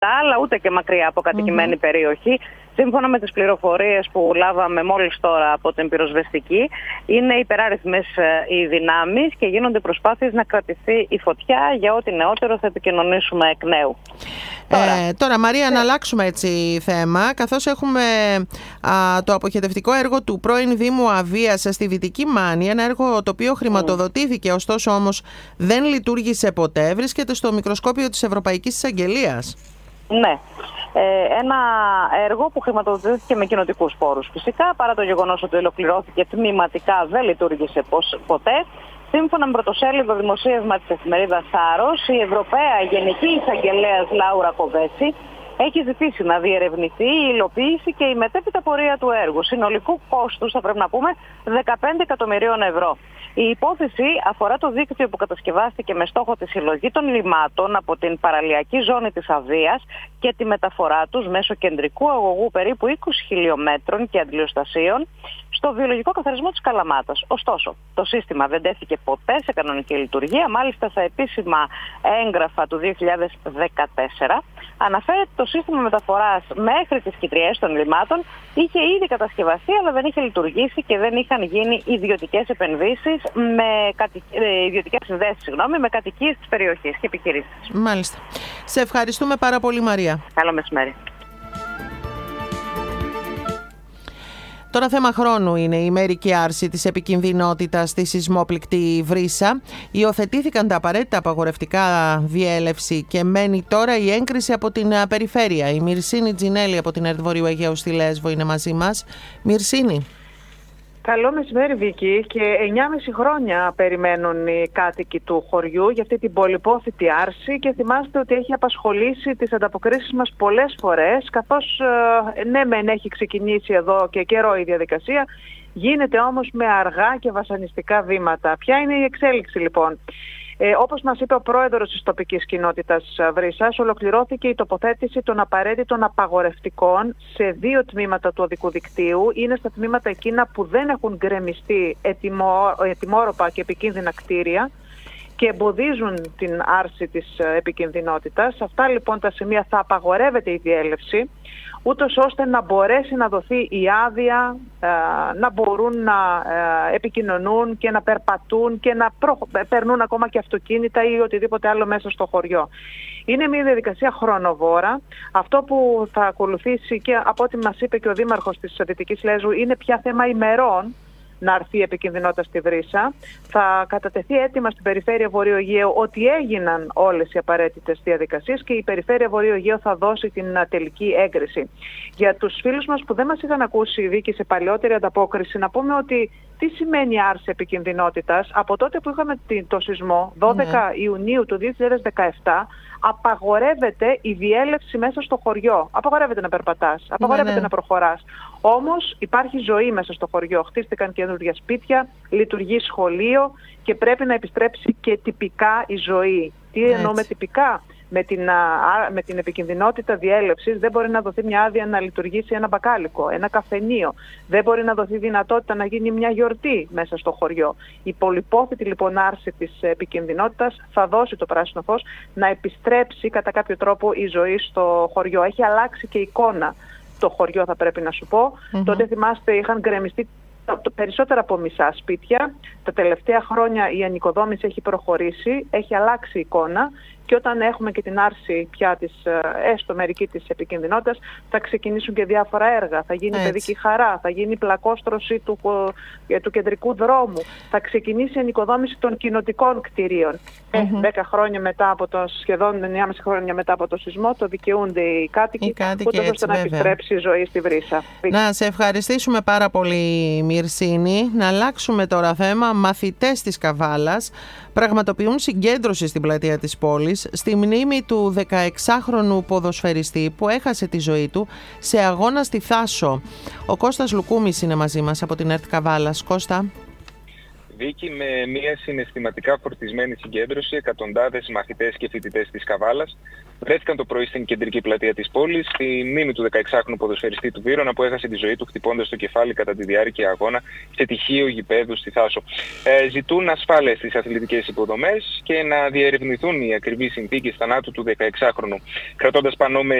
αλλά ούτε και μακριά από κατοικημένη περιοχή. Σύμφωνα με τις πληροφορίες που λάβαμε μόλις τώρα από την πυροσβεστική, είναι υπεράριθμες οι δυνάμεις και γίνονται προσπάθειες να κρατηθεί η φωτιά. Για ό,τι νεότερο θα επικοινωνήσουμε εκ νέου. Τώρα Μαρία, να αλλάξουμε έτσι θέμα, καθώς έχουμε το αποχετευτικό έργο του πρώην Δήμου Αβίας στη Δυτική Μάνη, ένα έργο το οποίο χρηματοδοτήθηκε, ωστόσο όμως δεν λειτουργήσε ποτέ, βρίσκεται στο μικροσκόπιο της Ευρωπαϊκής Εισαγγελίας. Ναι. Ένα έργο που χρηματοδοτήθηκε με κοινοτικούς πόρους. Φυσικά, παρά το γεγονός ότι ολοκληρώθηκε τμηματικά, δεν λειτουργήσε ποτέ. Σύμφωνα με πρωτοσέλιδο δημοσίευμα της εφημερίδας Άρος, η Ευρωπαία Γενική Εισαγγελέας Λάουρα Κοβέτσι έχει ζητήσει να διερευνηθεί η υλοποίηση και η μετέπειτα πορεία του έργου. Συνολικού κόστους, θα πρέπει να πούμε, 15 εκατομμυρίων ευρώ. Η υπόθεση αφορά το δίκτυο που κατασκευάστηκε με στόχο τη συλλογή των λιμάτων από την παραλιακή ζώνη της Αβίας και τη μεταφορά τους μέσω κεντρικού αγωγού περίπου 20 χιλιόμετρων και αντλιοστασίων στο βιολογικό καθαρισμό της Καλαμάτας. Ωστόσο, το σύστημα δεν τέθηκε ποτέ σε κανονική λειτουργία. Μάλιστα, στα επίσημα έγγραφα του 2014 αναφέρεται ότι το σύστημα μεταφοράς μέχρι τις κοιτριές των λιμάτων είχε ήδη κατασκευαστεί, αλλά δεν είχε λειτουργήσει και δεν είχαν γίνει ιδιωτικές επενδύσεις ιδιωτικές συνδέσεις, με κατοικίες της περιοχής και επιχειρήσεις. Μάλιστα. Σε ευχαριστούμε πάρα πολύ, Μαρία. Καλό μεσημέρι. Τώρα θέμα χρόνου είναι η μερική άρση της επικινδυνότητας στη σεισμόπληκτη Βρύσα. Υιοθετήθηκαν τα απαραίτητα απαγορευτικά διέλευση και μένει τώρα η έγκριση από την περιφέρεια. Η Μυρσίνη Τζινέλη από την ΕΡΤ Βορείου Αιγαίου στη Λέσβο είναι μαζί μας. Μυρσίνη. Καλό μεσημέρι, Βίκη. Και 9,5 χρόνια περιμένουν οι κάτοικοι του χωριού για αυτή την πολυπόθητη άρση και θυμάστε ότι έχει απασχολήσει τις ανταποκρίσεις μας πολλές φορές, καθώς ναι μεν έχει ξεκινήσει εδώ και καιρό η διαδικασία, γίνεται όμως με αργά και βασανιστικά βήματα. Ποια είναι η εξέλιξη λοιπόν? Όπως μας είπε ο πρόεδρος της τοπικής κοινότητας Βρύσας, ολοκληρώθηκε η τοποθέτηση των απαραίτητων απαγορευτικών σε 2 τμήματα του οδικού δικτύου. Είναι στα τμήματα εκείνα που δεν έχουν γκρεμιστεί ετοιμόρροπα και επικίνδυνα κτίρια και εμποδίζουν την άρση της επικινδυνότητας. Σε αυτά λοιπόν τα σημεία θα απαγορεύεται η διέλευση, ούτως ώστε να μπορέσει να δοθεί η άδεια, να μπορούν να επικοινωνούν και να περπατούν και να περνούν ακόμα και αυτοκίνητα ή οτιδήποτε άλλο μέσα στο χωριό. Είναι μια διαδικασία χρονοβόρα. Αυτό που θα ακολουθήσει και από ό,τι μας είπε και ο Δήμαρχος της Δυτικής Λέσβου είναι πια θέμα ημερών να αρθεί η επικινδυνότητα στη Βρύσα. Θα κατατεθεί έτοιμα στην Περιφέρεια Βορείου Αιγαίου ότι έγιναν όλες οι απαραίτητες διαδικασίες και η Περιφέρεια Βορείου Αιγαίου θα δώσει την τελική έγκριση. Για τους φίλους μας που δεν μας είχαν ακούσει, Βίκη, σε παλαιότερη ανταπόκριση, να πούμε ότι τι σημαίνει άρση επικινδυνότητας? Από τότε που είχαμε το σεισμό, 12 Ιουνίου του 2017, απαγορεύεται η διέλευση μέσα στο χωριό. Απαγορεύεται να περπατάς, απαγορεύεται να προχωράς. Όμως υπάρχει ζωή μέσα στο χωριό. Χτίστηκαν καινούργια σπίτια, λειτουργεί σχολείο και πρέπει να επιστρέψει και τυπικά η ζωή. Τι εννοούμε τυπικά? Με την επικινδυνότητα διέλευσης δεν μπορεί να δοθεί μια άδεια να λειτουργήσει ένα μπακάλικο, ένα καφενείο. Δεν μπορεί να δοθεί δυνατότητα να γίνει μια γιορτή μέσα στο χωριό. Η πολυπόθητη λοιπόν άρση της επικινδυνότητας θα δώσει το πράσινο φως να επιστρέψει κατά κάποιο τρόπο η ζωή στο χωριό. Έχει αλλάξει και εικόνα το χωριό, θα πρέπει να σου πω. Τότε θυμάστε είχαν γκρεμιστεί περισσότερα από μισά σπίτια. Τα τελευταία χρόνια η ανοικοδόμηση έχει προχωρήσει, έχει αλλάξει η εικόνα και όταν έχουμε και την άρση πια της έστω μερική της επικινδυνότητας θα ξεκινήσουν και διάφορα έργα. Θα γίνει παιδική χαρά, θα γίνει πλακόστρωση του κεντρικού δρόμου, θα ξεκινήσει η ανοικοδόμηση των κοινοτικών κτηρίων. 10 χρόνια μετά από σχεδόν 9,5 χρόνια μετά από το σεισμό το δικαιούνται οι κάτοικοι ώστε να επιστρέψει η ζωή στη Βρύσα. Να σε ευχαριστήσουμε πάρα πολύ, Μυρσίνη. Να αλλάξουμε τώρα θέμα. Μαθητές της Καβάλας πραγματοποιούν συγκέντρωση στην πλατεία της πόλης στη μνήμη του 16χρονου ποδοσφαιριστή που έχασε τη ζωή του σε αγώνα στη Θάσο. Ο Κώστας Λουκούμης είναι μαζί μας από την ΕΡΤ Καβάλας. Κώστα. Βίκη, με μια συναισθηματικά φορτισμένη συγκέντρωση. Εκατοντάδες μαθητές και φοιτητές της Καβάλας βρέθηκαν το πρωί στην κεντρική πλατεία της πόλης, στη μνήμη του 16χρονου ποδοσφαιριστή του Βύρωνα που έχασε τη ζωή του χτυπώντας το κεφάλι κατά τη διάρκεια αγώνα σε τυχείο γηπέδου στη Θάσο. Ζητούν ασφάλεια στις αθλητικές υποδομές και να διερευνηθούν οι ακριβείς συνθήκες θανάτου του 16χρονου. Κρατώντας πανό με